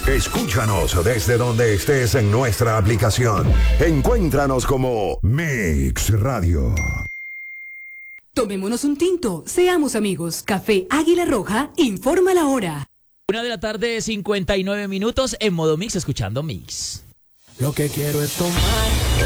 Escúchanos desde donde estés en nuestra aplicación. Encuéntranos como Mix Radio. Tomémonos un tinto, seamos amigos. Café Águila Roja informa la hora. 1:59 PM en modo Mix, escuchando Mix. Lo que quiero es tomar